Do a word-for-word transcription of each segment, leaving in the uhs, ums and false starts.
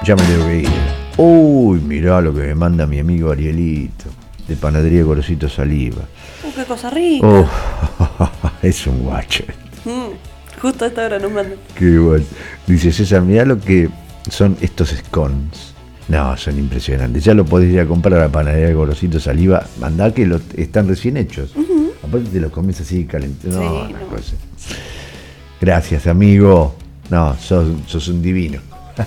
Ya me debo ir. Uy, mirá lo que me manda mi amigo Arielito, de Panadería Gorosito Saliva. Uh, qué cosa rica. Oh, es un guacho. Mm, justo a esta hora nos mandan. Qué bueno. Dice César, mirá lo que son estos scones. No, son impresionantes. Ya lo podés ir a comprar a la Panadería Gorosito Saliva. Mandá que lo, están recién hechos. Uh-huh. Aparte te los comes así calentitos. No, sí, una no. cosa. Gracias, amigo. No, sos, sos un divino.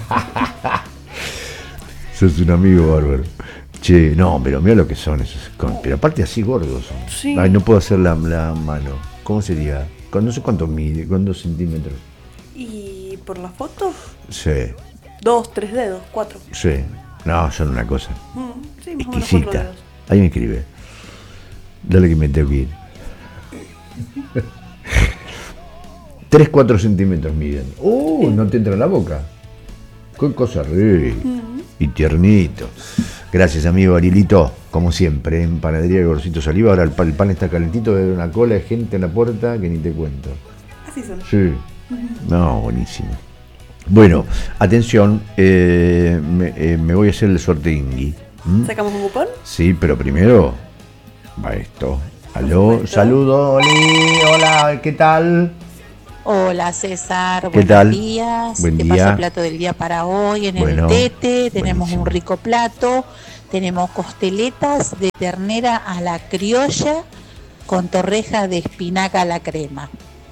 Sos un amigo bárbaro. Che, no, pero mira lo que son esos scones. Pero aparte así gordos son. Sí. Ay, no puedo hacer la, la mano. ¿Cómo sería? Con no sé cuánto mide, con dos centímetros. ¿Y por la foto? Sí. Dos, tres dedos, cuatro. Sí. No, son una cosa Mm, sí, más o menos cuatro exquisita. dedos. Ahí me escribe. Dale que me tengo que ir. tres, cuatro centímetros miden. Uh, no te entra en la boca. Qué cosa rica. Mm. Y tiernito. Gracias, amigo Arielito. Como siempre, en Panadería Gorosito Saliva. Ahora el pan, el pan está calentito, hay una cola de gente en la puerta que ni te cuento. Así son. Sí. No, buenísimo. Bueno, atención, eh, me, eh, me voy a hacer el sorteingui. ¿Mm? ¿Sacamos un cupón? Sí, pero primero va esto. Aló, saludo, Oli, hola, ¿qué tal? Hola César, ¿Qué buenos tal? días. Buen Te día. paso el plato del día para hoy en Bueno, el Tete. Tenemos buenísimo. un rico plato. Tenemos costeletas de ternera a la criolla con torreja de espinaca a la crema.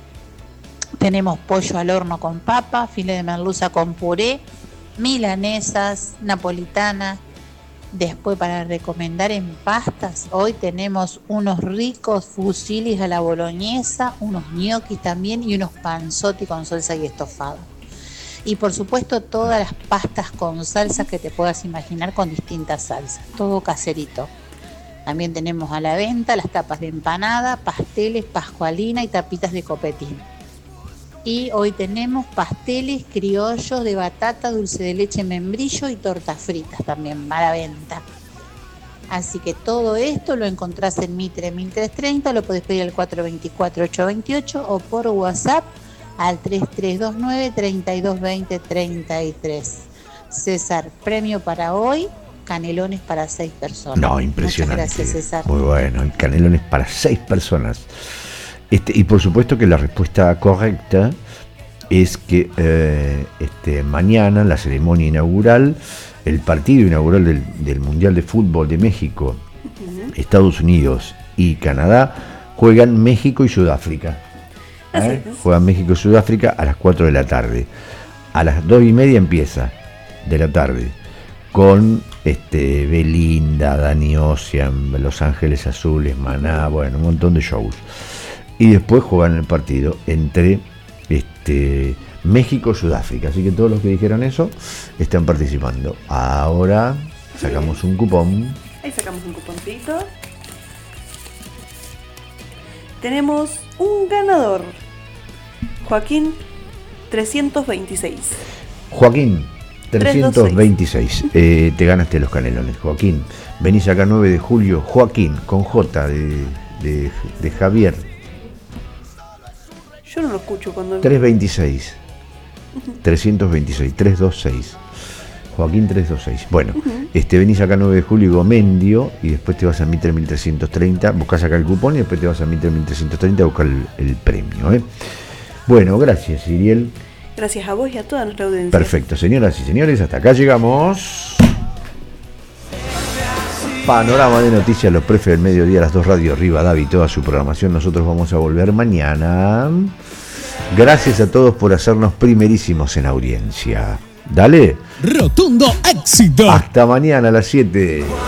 Tenemos pollo al horno con papa, filete de merluza con puré, milanesas, napolitana. Después, para recomendar en pastas, hoy tenemos unos ricos fusilis a la boloñesa, unos gnocchis también y unos panzotti con salsa y estofado. Y por supuesto todas las pastas con salsas que te puedas imaginar con distintas salsas, todo caserito. También tenemos a la venta las tapas de empanada, pasteles, pascualina y tapitas de copetín. Y hoy tenemos pasteles criollos de batata, dulce de leche, membrillo y tortas fritas también a la venta. Así que todo esto lo encontrás en Mitre mil trescientos treinta, lo podés pedir al cuatro dos cuatro, ocho dos ocho o por WhatsApp al tres tres dos nueve, tres dos dos cero, tres tres. César, premio para hoy, canelones para seis personas. No, impresionante. Muchas gracias, César. Muy bueno, el canelones para seis personas. Este, y por supuesto que la respuesta correcta es que eh, este, mañana, la ceremonia inaugural, el partido inaugural del, del Mundial de Fútbol de México, uh-huh. Estados Unidos y Canadá, juegan México y Sudáfrica. ¿Eh? Juegan México y Sudáfrica a las cuatro de la tarde. A las dos y media empieza de la tarde con este, Belinda, Dani Ocean, Los Ángeles Azules, Maná, bueno, un montón de shows. Y después juegan el partido entre este, México y Sudáfrica. Así que todos los que dijeron eso están participando. Ahora sacamos un cupón. Ahí sacamos un cuponcito. Tenemos un ganador. Joaquín trescientos veintiséis. Joaquín trescientos veintiséis. Eh, te ganaste los canelones, Joaquín. Venís acá nueve de julio. Joaquín, con J de, de, de Javier. Yo no lo escucho cuando... trescientos veintiséis. trescientos veintiséis. trescientos veintiséis. Joaquín trescientos veintiséis. Bueno, uh-huh. este, venís acá nueve de julio y Gomendio, y después te vas a Mitre mil trescientos treinta, buscás acá el cupón y después te vas a Mitre mil trescientos treinta a buscar el, el premio. ¿eh? Bueno, gracias, Iriel. Gracias a vos y a toda nuestra audiencia. Perfecto, señoras y señores, hasta acá llegamos. Panorama de noticias, los prefes del mediodía, las dos radios Rivadavia y toda su programación. Nosotros vamos a volver mañana. Gracias a todos por hacernos primerísimos en audiencia. Dale. Rotundo éxito. Hasta mañana a las siete.